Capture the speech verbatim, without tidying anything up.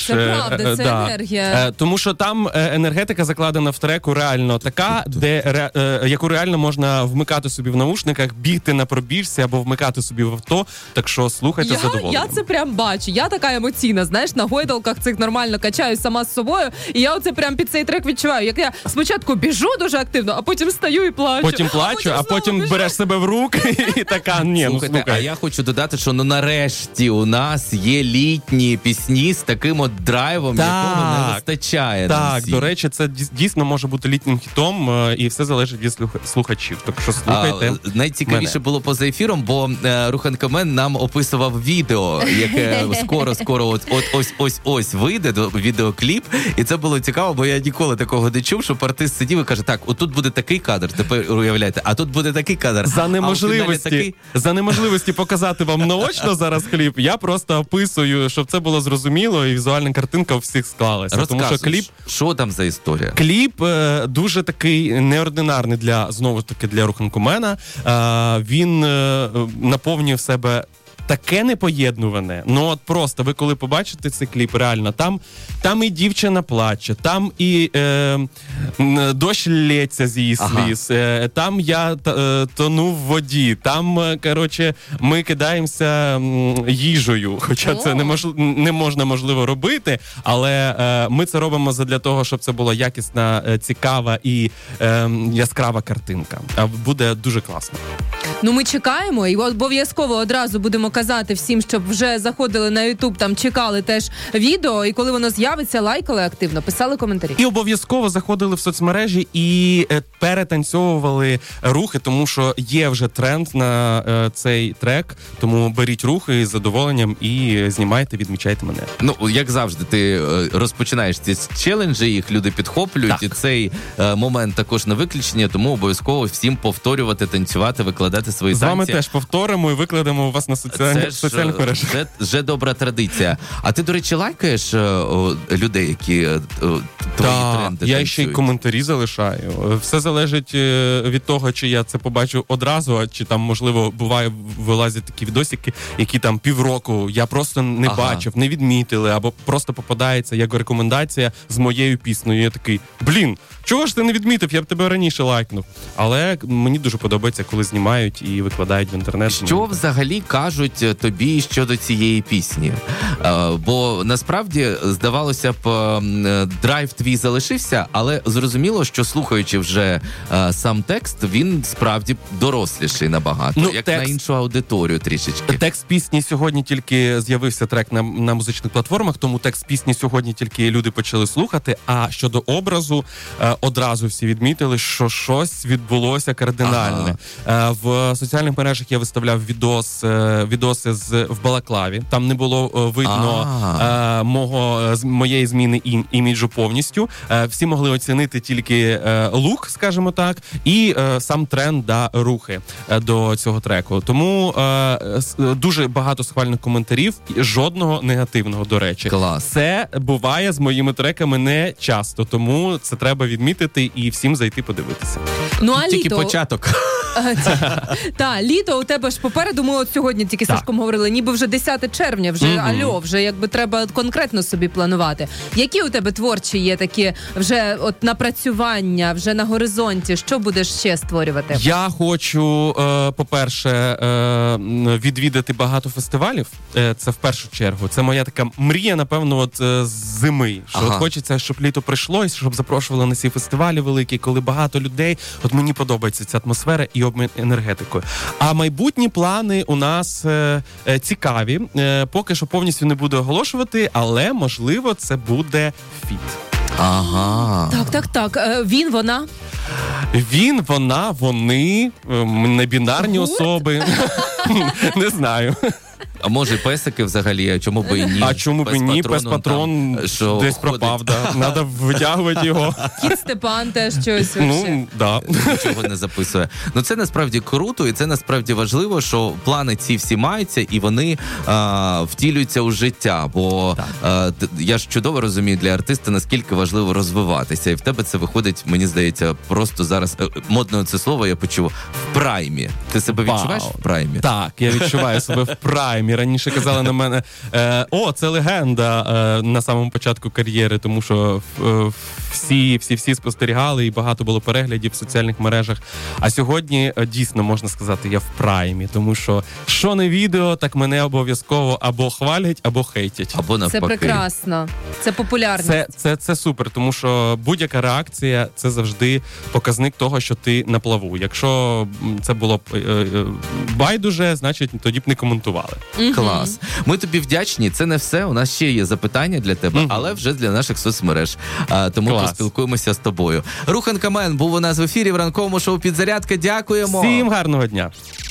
Це правда, це да. енергія. Тому що там енергетика закладена в треку реально така, де ре, яку реально можна вмикати собі в наушниках, бігти на пробіжці або вмикати собі в авто. Так що слухайте я, з задоволенням. Я це прям бачу. Я така емоційна, знаєш, на гойдалках цих нормально качаюсь сама з собою, і я оце прям під цей трек відчуваю. Як я спочатку біжу дуже активно, а потім стою і плачу. Потім плачу, а потім, а потім береш себе в руки і така, ні, слухайте, ну слухай. А я хочу додати, що ну нарешті у нас є літні пісні з таким от драйвом, так, якого не вистачає. Так, до речі, це дійсно може бути літнім хітом, і все залежить від слухачів. Так що слухайте. А, найцікавіше мене. було поза ефіром, бо е, Руханкамен нам описував відео, яке скоро-скоро от, от ось ось ось вийде, відеокліп. І це було цікаво, бо я ніколи такого не чув, щоб артист сидів і каже, так, отут буде такий кадр, тепер уявляєте, а тут буде такий кадр. За неможливості, такий... за неможливості показати вам наочно зараз кліп, я просто описую, щоб це було зрозуміло і візуальна картинка у всіх склалася. Тому що кліп, що там за історія? Кліп е, дуже такий неординарний для, знову ж таки, для Руханкомена. Е, він е, наповнює в себе таке непоєднуване. Ну от просто ви коли побачите цей кліп, реально, там, там і дівчина плаче, там і е, дощ лється з її сліз, ага. е, там я е, тону в воді, там, е, коротше, ми кидаємося м, їжею, хоча О. це не, мож, не можна, можливо, робити, але е, ми це робимо задля того, щоб це була якісна, е, цікава і е, яскрава картинка. А буде дуже класно. Ну, ми чекаємо і обов'язково одразу будемо казати всім, щоб вже заходили на YouTube, там чекали теж відео, і коли воно з'явиться, лайкали активно, писали коментарі. І обов'язково заходили в соцмережі і е, перетанцьовували рухи, тому що є вже тренд на е, цей трек, тому беріть рухи з задоволенням і знімайте, відмічайте мене. Ну, як завжди, ти е, розпочинаєш ці челенджі, їх люди підхоплюють, так. І цей е, момент також не виключення, тому обов'язково всім повторювати, танцювати, викладати свої з танці. З вами теж повторимо і викладемо у вас на соціальних соціальних мережах. Це вже добра традиція. А ти, до речі, лайкаєш о, людей, які о, твої так, тренди я танцюють? ще й коментарі залишаю. Все залежить від того, чи я це побачу одразу, а чи там, можливо, буває, вилазять такі відосики, які там півроку я просто не ага. бачив, не відмітили, або просто попадається як рекомендація з моєю піснею. Я такий, блін, чого ж ти не відмітив? Я б тебе раніше лайкнув. Але мені дуже подобається, коли знімають і викладають в інтернет. Що взагалі кажуть тобі щодо цієї пісні? А, бо насправді, здавалося б, драйв твій залишився, але зрозуміло, що слухаючи вже а, сам текст, він справді доросліший набагато, ну, як текст, на іншу аудиторію трішечки. Текст пісні сьогодні тільки з'явився трек на, на музичних платформах, тому текст пісні сьогодні тільки люди почали слухати, а щодо образу, одразу всі відмітили, що щось відбулося кардинальне. Ага. В соціальних мережах я виставляв відос, відоси з, в балаклаві. Там не було видно а, мого, моєї зміни ім, іміджу повністю. Всі могли оцінити тільки лук, скажімо так, і сам тренд да, рухи до цього треку. Тому дуже багато схвальних коментарів, жодного негативного, до речі. Клас. Це буває з моїми треками не часто, тому це треба відмітити і всім зайти подивитися. Ну, а тільки літо... початок. Так, літо у тебе ж попереду, ми от сьогодні тільки з Сашком говорили, ніби вже десяте червня, вже mm-hmm. альо, вже якби треба конкретно собі планувати. Які у тебе творчі є такі вже от напрацювання, вже на горизонті, що будеш ще створювати? Я хочу, е, по-перше, е, відвідати багато фестивалів, е, це в першу чергу. Це моя така мрія, напевно, от е, з зими, що ага. от хочеться, щоб літо прийшло, і щоб запрошували на ці фестивалі великі, коли багато людей. От мені подобається ця атмосфера і обмін енергетикою. А майбутні плани у нас е, е, цікаві. Е, поки що повністю не буду оголошувати, але, можливо, це буде фіт. Ага. Так, так, так. Е, він, вона? Він, вона, вони, е, небінарні особи. Не знаю. А може песики взагалі, чому б і ні? А чому б і ні? Пес-патрон десь ходить. Пропав, да. Треба витягувати його. Кіт Степан теж щось. Ну, да. Нічого не записує. Ну, це насправді круто, і це насправді важливо, що плани ці всі маються, і вони а, втілюються у життя. Бо а, я ж чудово розумію для артиста, наскільки важливо розвиватися. І в тебе це виходить, мені здається, просто зараз, модне це слово я почув, в праймі. Ти себе відчуваєш Вау. в праймі? Так, я відчуваю себе в праймі. праймі. Раніше казали на мене, е, о, це легенда е, на самому початку кар'єри, тому що е, всі, всі, всі спостерігали і багато було переглядів в соціальних мережах. А сьогодні е, дійсно можна сказати, я в праймі, тому що що не відео, так мене обов'язково або хвалять, або хейтять. Або навпаки. Це прекрасно. Це популярність. Це, це, це супер, тому що будь-яка реакція – це завжди показник того, що ти на плаву. Якщо це було б е, е, байдуже, значить тоді б не коментували. Угу. Клас. Ми тобі вдячні. Це не все. У нас ще є запитання для тебе, угу. але вже для наших соцмереж. А, тому Клас. поспілкуємося з тобою. Руханка Мен був у нас в ефірі в ранковому шоу «Підзарядка». Дякуємо. Всім гарного дня.